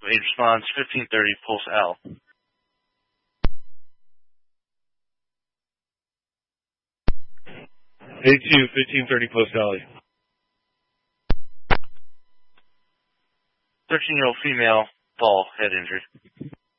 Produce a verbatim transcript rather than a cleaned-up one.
Age response fifteen thirty, pulse L. A two, fifteen thirty, post alley. thirteen-year-old female, fall, head injury.